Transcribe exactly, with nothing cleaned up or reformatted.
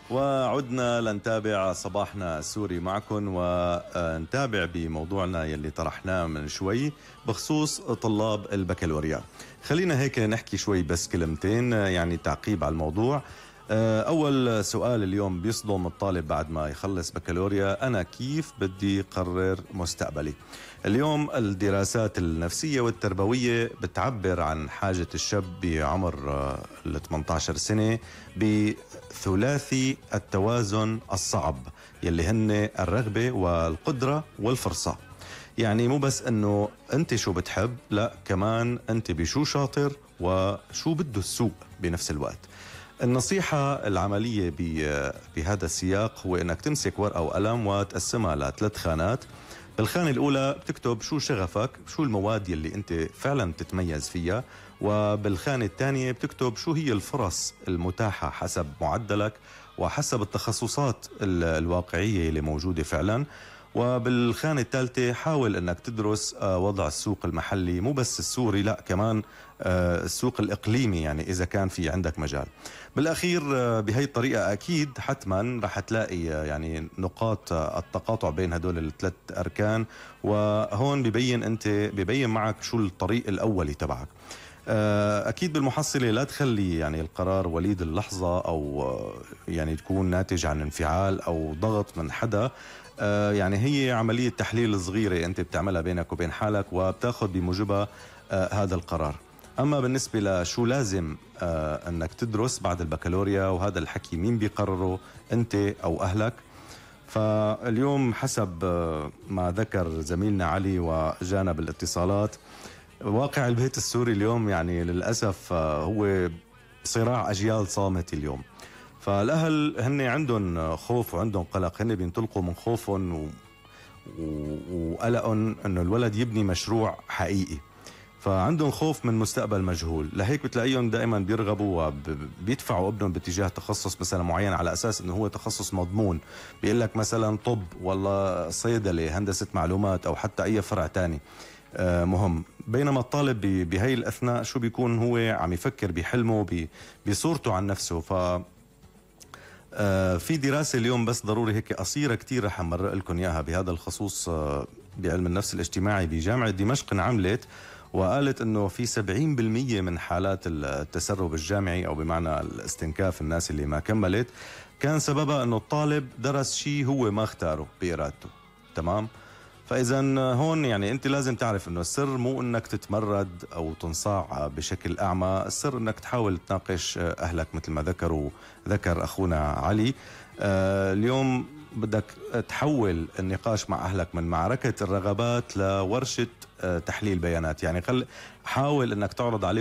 وعدنا لنتابع صباحنا السوري معكم ونتابع بموضوعنا يلي طرحناه من شوي بخصوص طلاب البكالوريا. خلينا هيك نحكي شوي بس كلمتين يعني تعقيب على الموضوع. أول سؤال اليوم بيصدم الطالب بعد ما يخلص بكالوريا: أنا كيف بدي قرر مستقبلي؟ اليوم الدراسات النفسية والتربوية بتعبر عن حاجة الشاب بعمر ال ثمانية عشر سنة بثلاثي التوازن الصعب يلي هن الرغبة والقدرة والفرصة. يعني مو بس انه انت شو بتحب، لا كمان انت بشو شاطر وشو بده السوق بنفس الوقت. النصيحة العملية بهذا السياق هو انك تمسك ورقة وقلم وتقسمها لثلاث خانات. بالخانة الأولى بتكتب شو شغفك، شو المواد يلي أنت فعلا تتميز فيها، وبالخانة الثانية بتكتب شو هي الفرص المتاحة حسب معدلك وحسب التخصصات الواقعية اللي موجودة فعلا، وبالخانة الثالثة حاول أنك تدرس وضع السوق المحلي، مو بس السوري لا كمان السوق الإقليمي، يعني إذا كان في عندك مجال. بالأخير بهي الطريقة أكيد حتما رح تلاقي يعني نقاط التقاطع بين هدول الثلاث أركان، وهون ببين أنت ببين معك شو الطريق الأولي تبعك. أكيد بالمحصلة لا تخلي يعني القرار وليد اللحظة أو يعني تكون ناتج عن انفعال أو ضغط من حدا. يعني هي عملية تحليل صغيرة أنت بتعملها بينك وبين حالك وبتاخذ بموجبها هذا القرار. أما بالنسبة لشو لازم أنك تدرس بعد البكالوريا، وهذا الحكي مين بيقرره، أنت أو أهلك. فاليوم حسب ما ذكر زميلنا علي وجانا بالاتصالات، واقع البيت السوري اليوم يعني للأسف هو صراع أجيال صامت اليوم. فالأهل هن عندهم خوف وعندهم قلق، هن بينطلقوا من خوفهم و... و... وقلقهم أنه الولد يبني مشروع حقيقي، فعندهم خوف من مستقبل مجهول. لهيك بتلاقيهم دائما بيرغبوا وبيدفعوا ابنهم باتجاه تخصص مثلا معين على أساس أنه هو تخصص مضمون. بيقول لك مثلا طب والله صيدلة هندسة معلومات أو حتى أي فرع تاني مهم، بينما الطالب بهي الأثناء شو بيكون هو عم يفكر بحلمه بصورته عن نفسه. ف في دراسة اليوم بس ضروري هيك قصيرة كتير رح أمرق لكم إياها بهذا الخصوص بعلم النفس الاجتماعي بجامعة دمشق عملت، وقالت أنه في سبعين بالمية من حالات التسرب الجامعي أو بمعنى الاستنكاف، الناس اللي ما كملت كان سببها أنه الطالب درس شيء هو ما اختاره بإرادته. تمام؟ فإذا هون يعني أنت لازم تعرف أنه السر مو أنك تتمرد أو تنصاع بشكل أعمى، السر أنك تحاول تناقش أهلك مثل ما ذكروا ذكر أخونا علي. آه اليوم بدك تحول النقاش مع أهلك من معركة الرغبات لورشة آه تحليل بيانات. يعني خل حاول أنك تعرض عليه